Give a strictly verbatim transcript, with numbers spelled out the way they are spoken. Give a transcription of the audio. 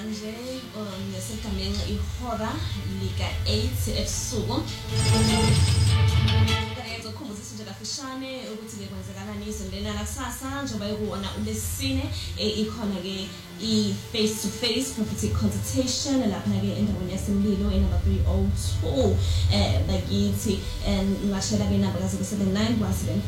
manje ngesegameni ihora lika eight ebusuku. Ukukhumbuza nje kafishane ukuthi ke kwenzakalani isondela lakusasa njengoba yikuwona uLesine ikhona ke i face to face prophetic consultation lapha ke endaweni yaseMlilo enumber three oh two eh bakithi ngashela ke inamba ka zero seven nine one seven